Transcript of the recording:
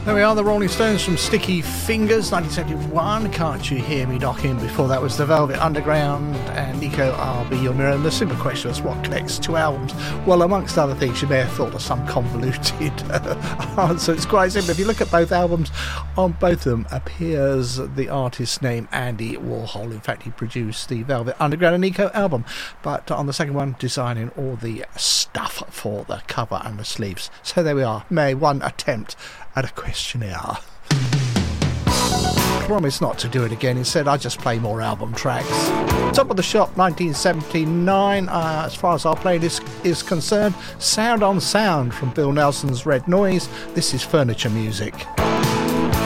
There we are, the Rolling Stones from Sticky Fingers, 1971. Can't you hear me knocking? Before that was the Velvet Underground and Nico, I'll Be Your Mirror. And the simple question was, what connects two albums? Well, amongst other things, you may have thought of some convoluted answer. It's quite simple. If you look at both albums, on both of them appears the artist's name, Andy Warhol. In fact, he produced the Velvet Underground and Nico album. But on the second one, designing all the stuff for the cover and the sleeves. So there we are. One attempt at a questionnaire. Promise not to do it again. Instead, I just play more album tracks. Top of the Shop, 1979. As far as our playlist is concerned, Sound on Sound from Bill Nelson's Red Noise. This is Furniture Music.